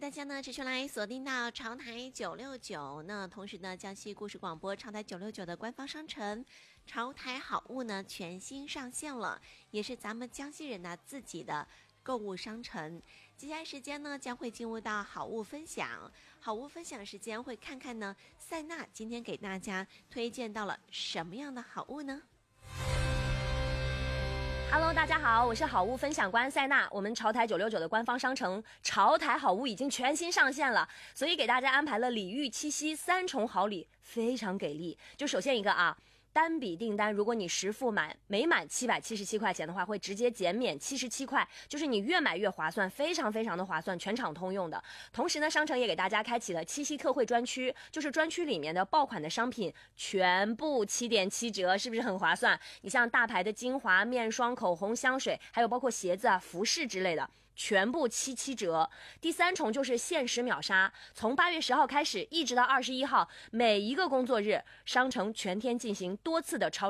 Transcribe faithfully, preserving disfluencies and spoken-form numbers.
大家呢持续来锁定到潮台九六九，那同时呢，江西故事广播潮台九六九的官方商城潮台好物呢全新上线了，也是咱们江西人的自己的购物商城。接下来时间呢将会进入到好物分享，好物分享时间会看看呢塞娜今天给大家推荐到了什么样的好物呢 ？Hello， 大家好，我是好物分享官塞娜。我们潮台九六九的官方商城潮台好物已经全新上线了，所以给大家安排了礼遇七夕三重好礼，非常给力。就首先一个啊，单笔订单，如果你实付满每满七百七十七块钱的话，会直接减免七十七块，就是你越买越划算，非常非常的划算，全场通用的。同时呢，商城也给大家开启了七夕特惠专区，就是专区里面的爆款的商品全部七点七折，是不是很划算？你像大牌的精华、面霜、口红、香水，还有包括鞋子啊、服饰之类的，全部七七折。第三重就是限时秒杀，从八月十号开始一直到二十一号，每一个工作日，商城全天进行多次的超